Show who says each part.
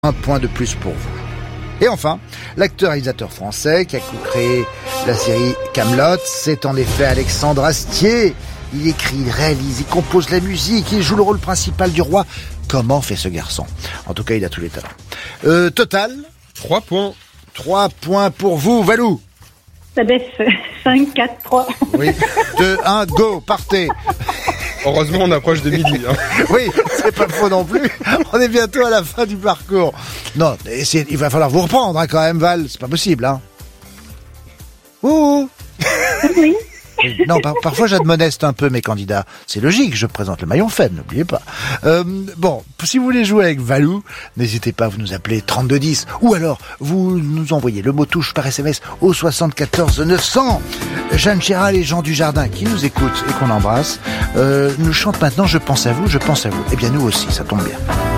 Speaker 1: Un point de plus pour vous. Et enfin, l'acteur-réalisateur français qui a co-créé la série Kaamelott, c'est en effet Alexandre Astier. Il écrit, il réalise, il compose la musique, il joue le rôle principal du roi. Comment fait ce garçon? En tout cas, il a tous les talents. Total
Speaker 2: 3 points.
Speaker 1: 3 points pour vous, Valou.
Speaker 3: Ça baisse 5, 4, 3.
Speaker 1: Oui, 2, 1, go, partez.
Speaker 2: Heureusement, on approche de midi.
Speaker 1: Oui, c'est pas faux non plus. On est bientôt à la fin du parcours. Non, il va falloir vous reprendre quand même, Val. C'est pas possible, hein. Ouh.
Speaker 3: Oui.
Speaker 1: Non, parfois j'admoneste un peu mes candidats. C'est logique, je présente le maillon faible, n'oubliez pas. Bon, si vous voulez jouer avec Valou, n'hésitez pas à vous nous appeler 3210. Ou alors, vous nous envoyez le mot touche par SMS au 74 900. Jeanne Chéral et Jean Dujardin, qui nous écoutent et qu'on embrasse, nous chantent maintenant « Je pense à vous, je pense à vous ». Eh bien, nous aussi, ça tombe bien.